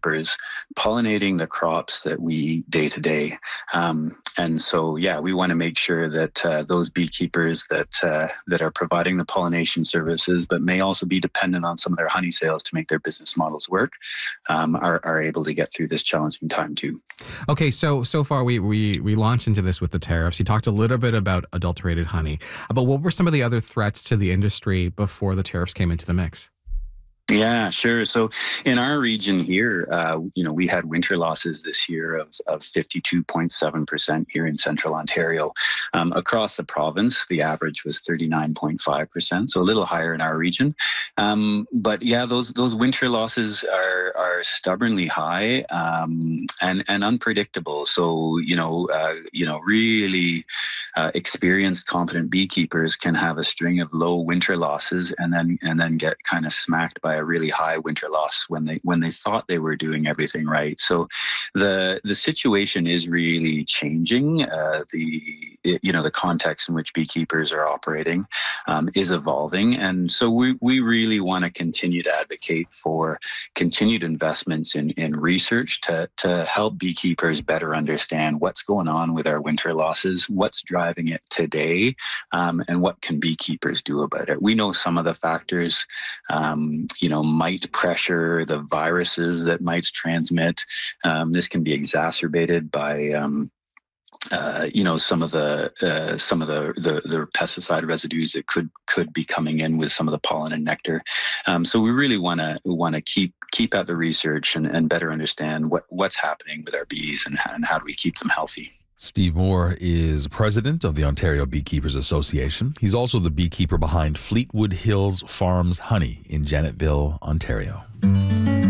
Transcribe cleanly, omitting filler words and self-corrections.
beekeepers pollinating the crops that we eat day to day. And so, yeah, we want to make sure that those beekeepers that are providing the pollination services, but may also be dependent on some of their honey sales to make their business models work, are able to get through this challenging time too. Okay, so far we launched into this with the tariffs. You talked a little bit about adulterated honey, but what were some of the other threats to the industry before the tariffs came into the mix? Yeah, sure. So in our region here, we had winter losses this year of 52.7% here in central Ontario. Across the province, the average was 39.5%, so a little higher in our region. But yeah, those winter losses are stubbornly high and unpredictable. So really experienced, competent beekeepers can have a string of low winter losses and then get kind of smacked by a really high winter loss when they thought they were doing everything right. So the situation is really changing. The context in which beekeepers are operating is evolving, and so we really want to continue to advocate for continued investments in research to help beekeepers better understand what's going on with our winter losses, what's driving it today, and what can beekeepers do about it. We know some of the factors mite pressure, the viruses that mites transmit. This can be exacerbated by some of the pesticide residues that could be coming in with some of the pollen and nectar. So we really want to keep at the research and better understand what's happening with our bees and how do we keep them healthy. Steve Moore is president of the Ontario Beekeepers Association. He's also the beekeeper behind Fleetwood Hills Farms Honey in Jannetville, Ontario.